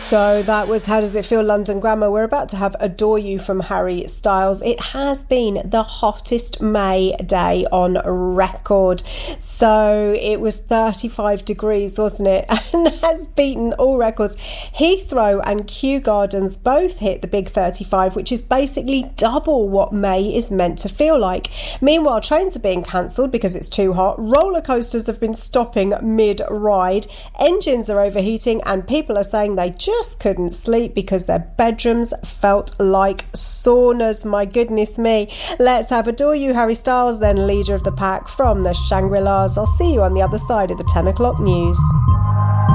So that was How Does It Feel, London Grammar. We're about to have Adore You from Harry Styles. It has been the hottest May day on record. So it was 35 degrees, wasn't it? And that's beaten all records. Heathrow and Kew Gardens both hit the big 35, which is basically double what May is meant to feel like. Meanwhile, trains are being cancelled because it's too hot. Roller coasters have been stopping mid-ride. Engines are overheating and people are saying they just couldn't sleep because their bedrooms felt like saunas. My goodness me. Let's have Adore You, Harry Styles, then leader of the pack from the Shangri-Las. I'll see you on the other side of the 10 o'clock news.